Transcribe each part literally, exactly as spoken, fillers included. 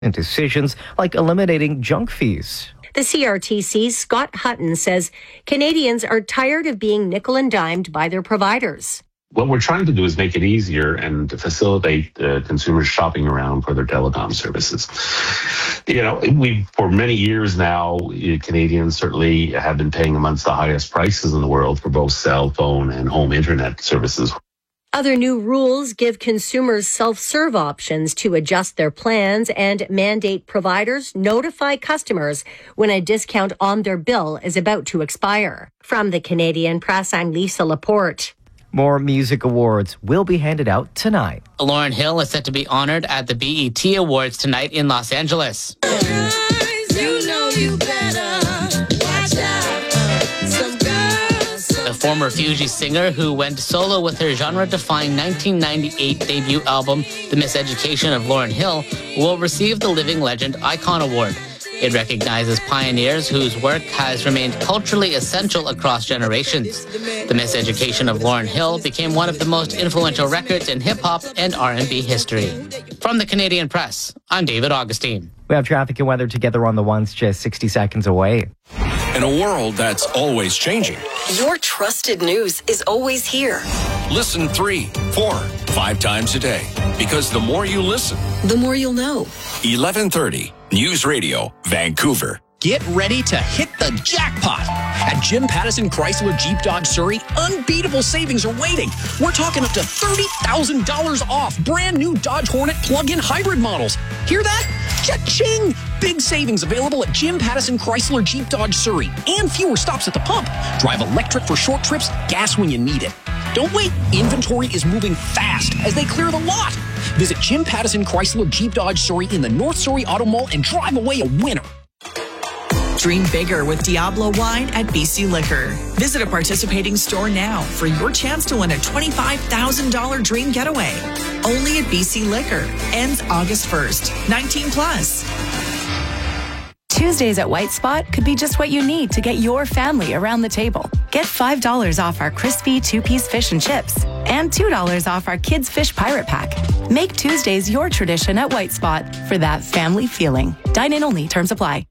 and decisions like eliminating junk fees. The C R T C's Scott Hutton says Canadians are tired of being nickel and dimed by their providers. What we're trying to do is make it easier and to facilitate uh, consumers shopping around for their telecom services. You know, we for many years now, Canadians certainly have been paying amongst the highest prices in the world for both cell phone and home internet services. Other new rules give consumers self-serve options to adjust their plans and mandate providers notify customers when a discount on their bill is about to expire. From the Canadian Press, I'm Lisa Laporte. More music awards will be handed out tonight. Lauryn Hill is set to be honored at the B E T Awards tonight in Los Angeles. Guys, you know you better watch out. Some girls, some The former Fugees singer who went solo with her genre-defying nineteen ninety-eight debut album, The Miseducation of Lauryn Hill, will receive the Living Legend Icon Award. It recognizes pioneers whose work has remained culturally essential across generations. The Miseducation of Lauryn Hill became one of the most influential records in hip-hop and R and B history. From the Canadian Press, I'm David Augustine. We have traffic and weather together on the ones just sixty seconds away. In a world that's always changing, your trusted news is always here. Listen three, four, five times a day. Because the more you listen, the more you'll know. eleven thirty News Radio, Vancouver. Get ready to hit the jackpot. At Jim Pattison Chrysler Jeep Dodge Surrey, unbeatable savings are waiting. We're talking up to thirty thousand dollars off brand new Dodge Hornet plug-in hybrid models. Hear that? Cha-ching! Big savings available at Jim Pattison Chrysler Jeep Dodge Surrey and fewer stops at the pump. Drive electric for short trips, gas when you need it. Don't wait. Inventory is moving fast as they clear the lot. Visit Jim Pattison Chrysler Jeep Dodge Surrey in the North Surrey Auto Mall and drive away a winner. Dream bigger with Diablo Wine at B C Liquor. Visit a participating store now for your chance to win a twenty-five thousand dollars dream getaway. Only at B C Liquor. Ends August first. nineteen plus. Tuesdays at White Spot could be just what you need to get your family around the table. Get five dollars off our crispy two-piece fish and chips and two dollars off our Kids Fish Pirate Pack. Make Tuesdays your tradition at White Spot for that family feeling. Dine in only. Terms apply.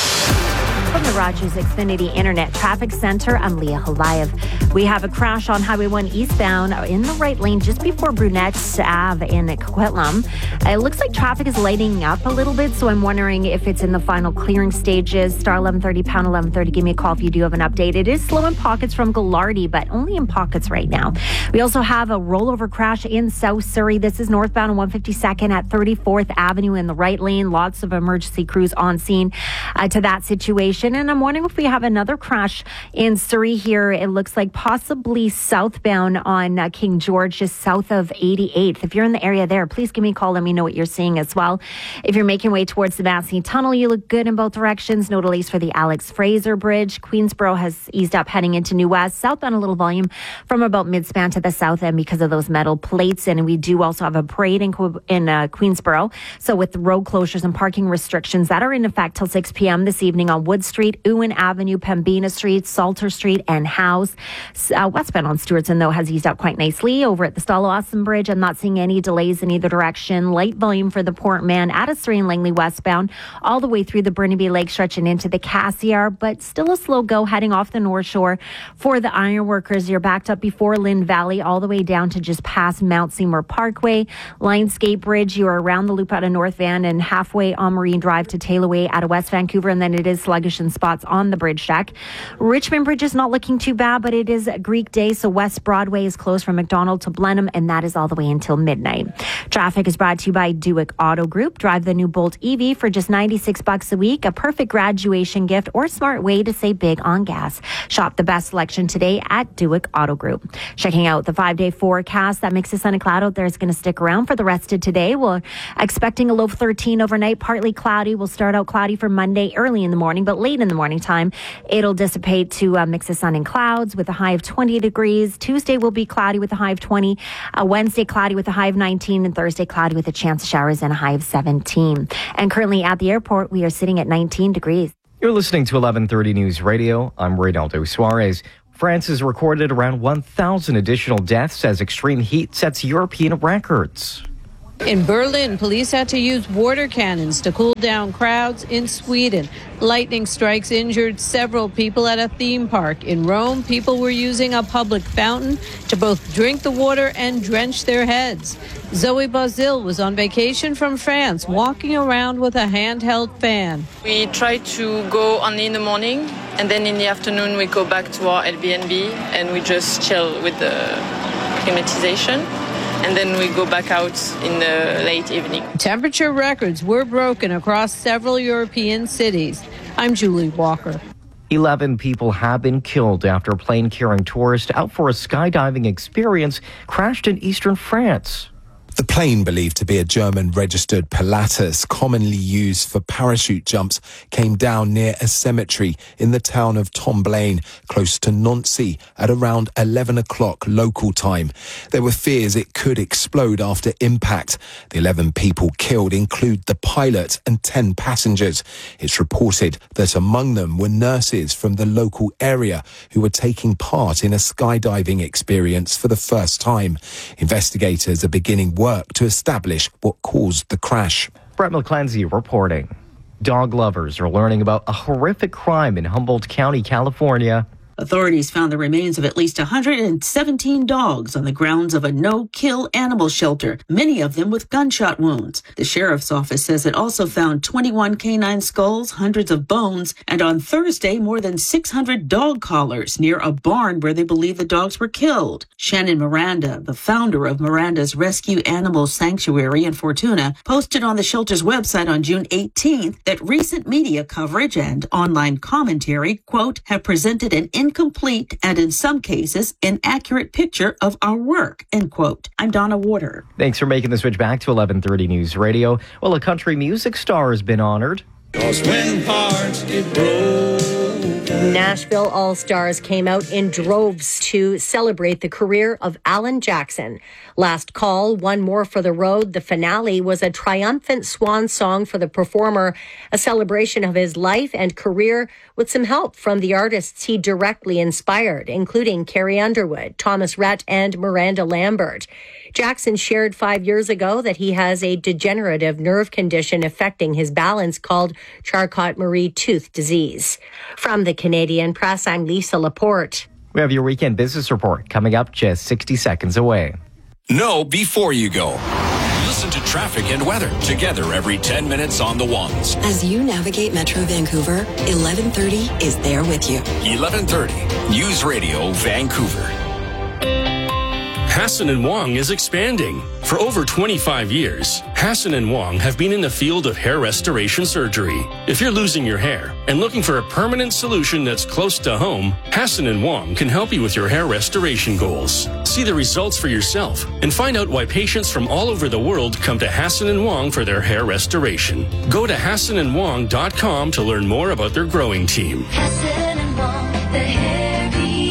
From the Rogers Xfinity Internet Traffic Center, I'm Leah Halayev. We have a crash on Highway one eastbound in the right lane just before Brunette Ave in Coquitlam. It looks like traffic is lighting up a little bit, so I'm wondering if it's in the final clearing stages. Star eleven thirty, pound eleven thirty. Give me a call if you do have an update. It is slow in pockets from Gallardi, but only in pockets right now. We also have a rollover crash in South Surrey. This is northbound on one fifty-second at thirty-fourth Avenue in the right lane. Lots of emergency crews on scene uh, to that situation. And I'm wondering if we have another crash in Surrey here. It looks like possibly southbound on uh, King George, just south of eighty-eighth. If you're in the area there, please give me a call. Let me know what you're seeing as well. If you're making way towards the Massey Tunnel, you look good in both directions. No delays for the Alex Fraser Bridge. Queensboro has eased up heading into New West. Southbound a little volume from about midspan to the south end because of those metal plates. And we do also have a parade in, in uh, Queensboro. So with the road closures and parking restrictions that are in effect till six p.m. this evening on Wood Street, Ewan Avenue, Pembina Street, Salter Street, and House. Uh, westbound on Stewartson, though, has eased up quite nicely. Over at the Stalo-Austin Bridge, I'm not seeing any delays in either direction. Light volume for the Port Man at a Surrey and Langley westbound, all the way through the Burnaby Lake stretch and into the Cassiar, but still a slow go heading off the North Shore. For the ironworkers, you're backed up before Lynn Valley, all the way down to just past Mount Seymour Parkway. Lionsgate Bridge, you're around the loop out of North Van and halfway on Marine Drive to Tailaway out of West Vancouver, and then it is sluggish in spots on the bridge deck. Richmond Bridge is not looking too bad, but it is Greek Day, so West Broadway is closed from McDonald to Blenheim, and that is all the way until midnight. Traffic is brought to you by Duick Auto Group. Drive the new Bolt E V for just ninety-six bucks a week, a perfect graduation gift or smart way to save big on gas. Shop the best selection today at Duick Auto Group. Checking out the five-day forecast, that mix of sun and cloud out there is going to stick around for the rest of today. We're expecting a low of thirteen overnight, partly cloudy. We'll start out cloudy for Monday early in the morning, but late in the morning time, it'll dissipate to a mix of sun and clouds with a high of twenty degrees. Tuesday will be cloudy with a high of twenty. Uh, Wednesday, cloudy with a high of nineteen. And Thursday, cloudy with a chance of showers and a high of seventeen. And currently at the airport, we are sitting at nineteen degrees. You're listening to eleven thirty News Radio. I'm Reynaldo Suarez. France has recorded around one thousand additional deaths as extreme heat sets European records. In Berlin, police had to use water cannons to cool down crowds. In Sweden, lightning strikes injured several people at a theme park. In Rome, people were using a public fountain to both drink the water and drench their heads. Zoe Bazil was on vacation from France, walking around with a handheld fan. We try to go only in the morning, and then in the afternoon we go back to our Airbnb and we just chill with the climatization. And then we go back out in the late evening. Temperature records were broken across several European cities. I'm Julie Walker. Eleven people have been killed after a plane carrying tourists out for a skydiving experience crashed in eastern France. The plane, believed to be a German-registered Pilatus, commonly used for parachute jumps, came down near a cemetery in the town of Tomblain, close to Nancy, at around eleven o'clock local time. There were fears it could explode after impact. The eleven people killed include the pilot and ten passengers. It's reported that among them were nurses from the local area who were taking part in a skydiving experience for the first time. Investigators are beginning work work to establish what caused the crash. Brett McClenzie reporting. Dog lovers are learning about a horrific crime in Humboldt County, California. Authorities found the remains of at least one hundred seventeen dogs on the grounds of a no-kill animal shelter, many of them with gunshot wounds. The sheriff's office says it also found twenty-one canine skulls, hundreds of bones, and on Thursday, more than six hundred dog collars near a barn where they believe the dogs were killed. Shannon Miranda, the founder of Miranda's Rescue Animal Sanctuary in Fortuna, posted on the shelter's website on June eighteenth that recent media coverage and online commentary, quote, have presented an incomplete and in some cases inaccurate picture of our work, end quote. I'm Donna Warder. Thanks for making the switch back to eleven thirty News Radio. Well, a country music star has been honored. 'Cause when hearts get broken. Nashville All-Stars came out in droves to celebrate the career of Alan Jackson. Last Call, One More for the Road, the finale, was a triumphant swan song for the performer, a celebration of his life and career with some help from the artists he directly inspired, including Carrie Underwood, Thomas Rhett, and Miranda Lambert. Jackson shared five years ago that he has a degenerative nerve condition affecting his balance called Charcot-Marie Tooth disease. From the Canadian Press, I'm Lisa Laporte. We have your weekend business report coming up just sixty seconds away. Know before you go. Listen to traffic and weather together every ten minutes on the ones. As you navigate Metro Vancouver, eleven thirty is there with you. eleven thirty News Radio Vancouver. Hassan and Wong is expanding. For over twenty-five years, Hassan and Wong have been in the field of hair restoration surgery. If you're losing your hair and looking for a permanent solution that's close to home, Hassan and Wong can help you with your hair restoration goals. See the results for yourself and find out why patients from all over the world come to Hassan and Wong for their hair restoration. Go to hassan and wong dot com to learn more about their growing team. Hassan and Wong, the hair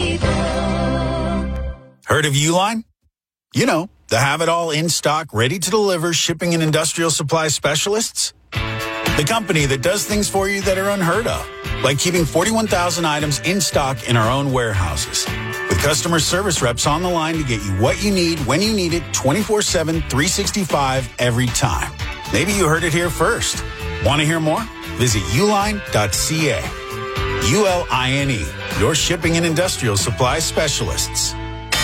people. Heard of Uline? You know, the have-it-all in-stock, ready-to-deliver shipping and industrial supply specialists. The company that does things for you that are unheard of, like keeping forty-one thousand items in stock in our own warehouses. With customer service reps on the line to get you what you need, when you need it, twenty-four seven, three sixty-five, every time. Maybe you heard it here first. Want to hear more? Visit uline dot c a. U L I N E, your shipping and industrial supply specialists.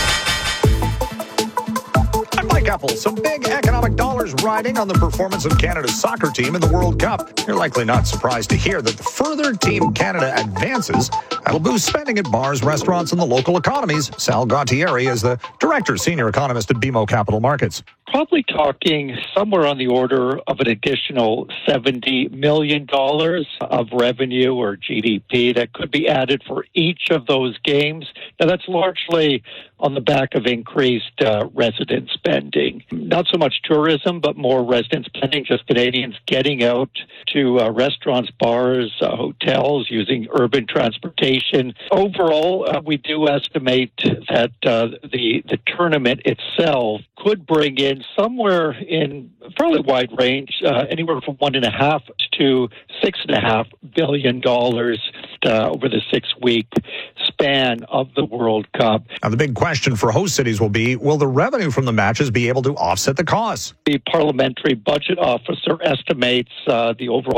Mike Apple, some big economic dollars riding on the performance of Canada's soccer team in the World Cup. You're likely not surprised to hear that the further Team Canada advances, that'll boost spending at bars, restaurants, and the local economies. Sal Gautieri is the director, senior economist at B M O Capital Markets. Probably talking somewhere on the order of an additional seventy million dollars of revenue or G D P that could be added for each of those games. Now, that's largely on the back of increased uh, resident spending. Not so much tourism, but more resident spending, just Canadians getting out to uh, restaurants, bars, uh, hotels, using urban transportation. Overall, uh, we do estimate that uh, the, the tournament itself could bring in somewhere in a fairly wide range, uh, anywhere from one and a half to six and a half billion dollars uh, over the six-week span of the World Cup. Now, the big question for host cities will be, will the revenue from the matches be able to offset the costs? The parliamentary budget officer estimates uh, the overall